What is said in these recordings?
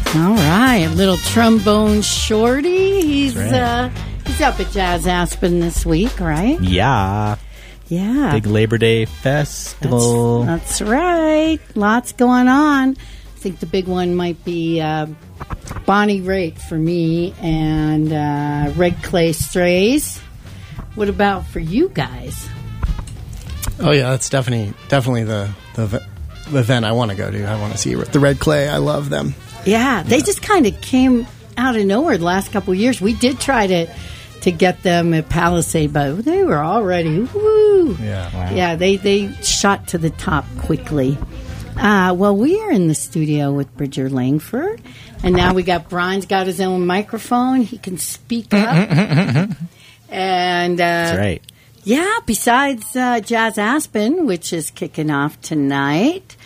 All right, little trombone shorty. He's up at Jazz Aspen this week, right? Yeah. Yeah. Big Labor Day festival. That's right. Lots going on. I think the big one might be Bonnie Raitt for me and Red Clay Strays. What about for you guys? Oh yeah, that's definitely the event I want to go to. I want to see the Red Clay. I love them. Yeah, they just kind of came out of nowhere the last couple of years. We did try to get them at Palisade, but they were already woo. Yeah, wow. Yeah, they shot to the top quickly. Well, we are in the studio with Bridger Langford, and now we got Brian's got his own microphone. He can speak up. And that's right. Yeah, besides Jazz Aspen, which is kicking off tonight.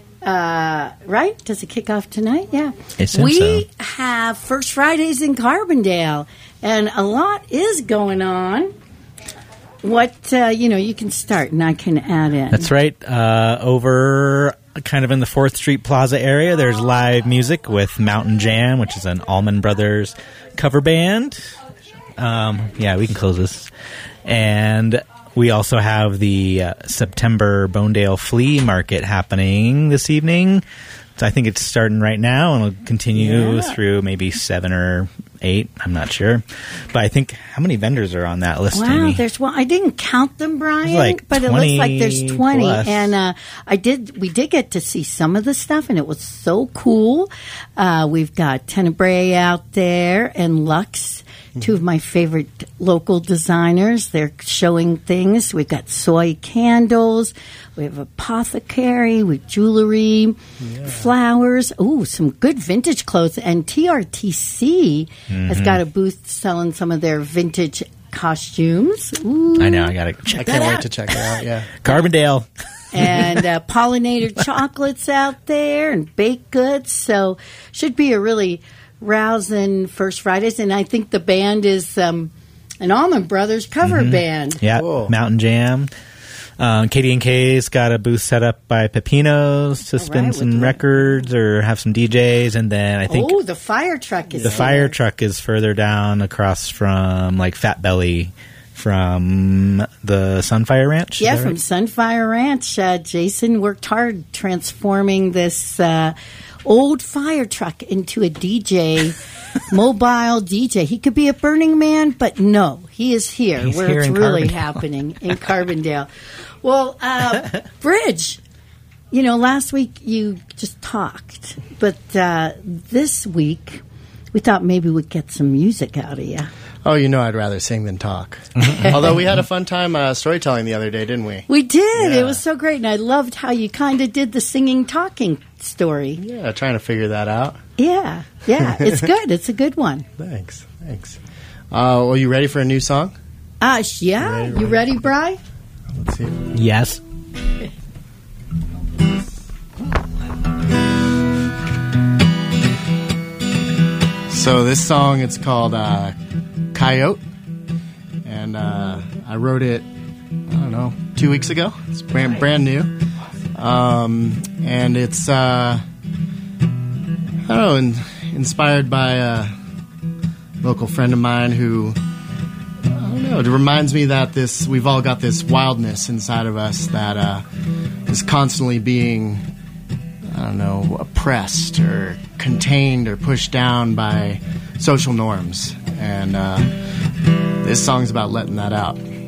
Right? Does it kick off tonight? Yeah. We have First Fridays in Carbondale, and a lot is going on. What, you can start and I can add in. That's right. Over kind of in the 4th Street Plaza area, there's live music with Mountain Jam, which is an Allman Brothers cover band. Yeah, we can close this. And we also have the September Bonedale Flea Market happening this evening. So I think it's starting right now and will continue through maybe 7 or 8. I'm not sure. But I think, how many vendors are on that list? Wow, Amy? there's one. I didn't count them, Brian, but it looks like there's 20. Plus. And we did get to see some of the stuff, and it was so cool. We've got Tenebrae out there and Lux. Two of my favorite local designers. They're showing things. We've got soy candles. We have apothecary with jewelry, flowers. Ooh, some good vintage clothes. And TRTC has got a booth selling some of their vintage costumes. Ooh. I know. I got to check that out. I can't wait to check it out. Yeah. Carbondale. And pollinator chocolates out there and baked goods. So should be a really rousing First Fridays, and I think the band is an Allman Brothers cover band. Yeah, cool. Mountain Jam. KD&K's got a booth set up by Pepino's to spin some records or have some DJs, and then I think the fire truck is fire truck is further down across from like Fat Belly from the Sunfire Ranch. Yeah, from Sunfire Ranch. Jason worked hard transforming this old fire truck into a DJ, mobile DJ. He could be a Burning Man, but no, he is here where it's really happening in Carbondale. Well, Bridge, last week you just talked, but this week we thought maybe we'd get some music out of you. Oh, I'd rather sing than talk. Although we had a fun time storytelling the other day, didn't we? We did. Yeah. It was so great, and I loved how you kind of did the singing-talking story. Yeah, trying to figure that out. Yeah. It's good. It's a good one. Thanks. Well, you ready for a new song? Yeah. You ready, Bri? Let's see. Yes. So this song, it's called Coyote, and I wrote it, 2 weeks ago. It's brand new, and it's inspired by a local friend of mine who, it reminds me that we've all got this wildness inside of us that is constantly being, oppressed or contained or pushed down by social norms, and this song's about letting that out.